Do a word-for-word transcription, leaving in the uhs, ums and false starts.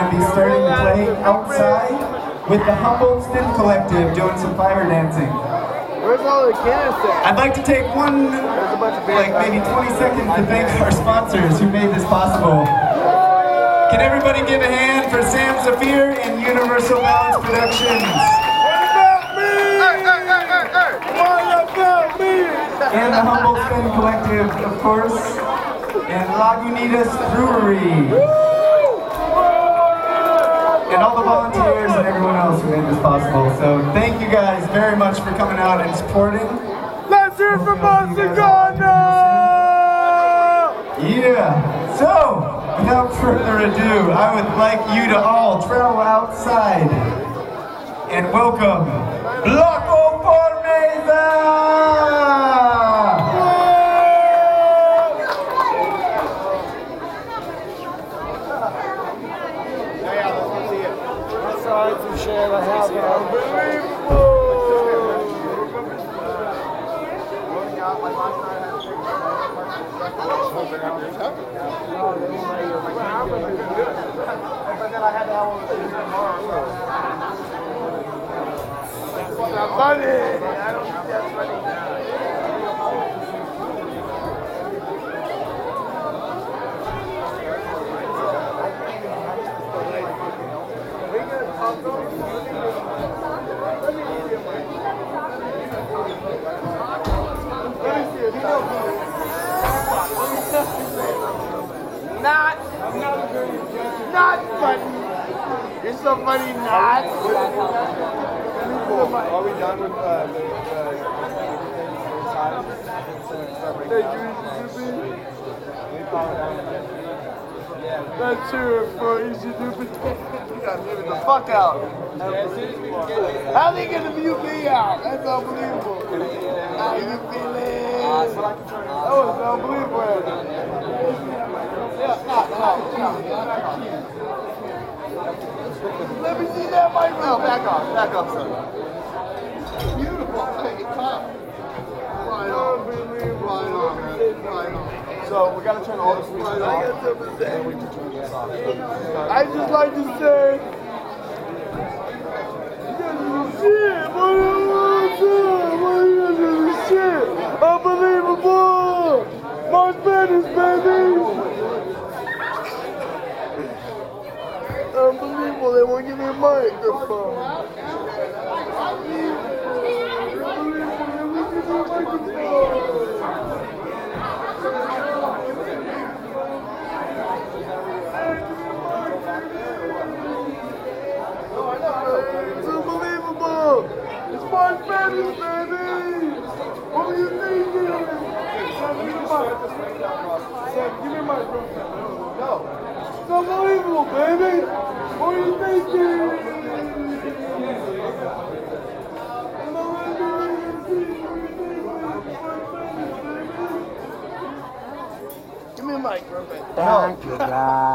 going to be starting to play outside with the Humboldt Collective doing some fire dancing. Where's all the canister? I'd like to take one, like maybe twenty seconds to thank our sponsors who made this possible. Can everybody give a hand for Sam Zafir and Universal Balance Productions? What about me? Hey, hey, hey, hey, hey. What about me? And the Humboldt Spin Collective, of course. And Lagunitas Brewery. And all the volunteers and everyone else who made this possible. So thank you guys very much for coming out and supporting. Let's hear from Monstagana! Yeah. So, without further ado, I would like you to all travel outside and welcome Loco por Mesa! To share the house. Unbelievable! Not, not funny. You're so funny, not. Are we done with uh, the uh, Let's hear it for Easy Doopy. You gotta leave it the fuck out. How they get the U P out? That's unbelievable. How you feeling? That was unbelievable. Yeah, no, no, no. Let me see that mic. No, back off, back off, son. Beautiful. Hey, come. Right on, right on, man. Right on. So we gotta turn all the switches off, and then we can turn this off. I just like to say, you guys are the shit, boy, you guys are the shit, unbelievable, March Madness, baby, unbelievable, they won't give me a microphone, unbelievable, they won't give me a microphone. It's unbelievable! It's March Madness, baby! What were you thinking? Sam, give me a mic. Sam, give me a mic, bro. No. It's unbelievable, baby! What were you thinking? Give me a mic, bro. Thank you, guys.